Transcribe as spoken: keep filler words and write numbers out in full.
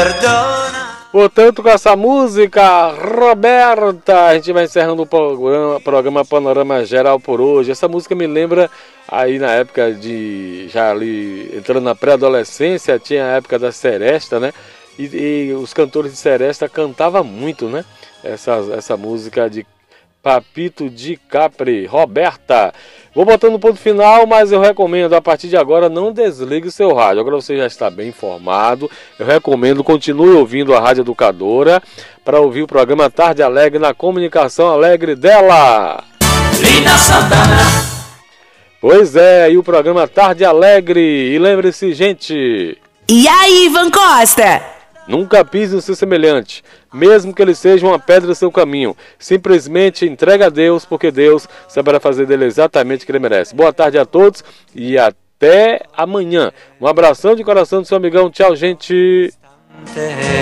Portanto, com essa música, Roberta, a gente vai encerrando o programa, programa Panorama Geral por hoje. Essa música me lembra aí na época de, já ali entrando na pré-adolescência, tinha a época da seresta, né? E, e os cantores de seresta cantavam muito, né? Essa, essa música de Papito de Capri, Roberta. Vou botando um ponto final, mas eu recomendo, a partir de agora, não desligue o seu rádio. Agora você já está bem informado. Eu recomendo, continue ouvindo a Rádio Educadora para ouvir o programa Tarde Alegre na comunicação alegre dela. Lina Santana. Pois é, e o programa Tarde Alegre. E lembre-se, gente... E aí, Ivan Costa? Nunca pise no seu semelhante, mesmo que ele seja uma pedra no seu caminho. Simplesmente entregue a Deus, porque Deus saberá fazer dele exatamente o que ele merece. Boa tarde a todos e até amanhã. Um abração de coração do seu amigão. Tchau, gente.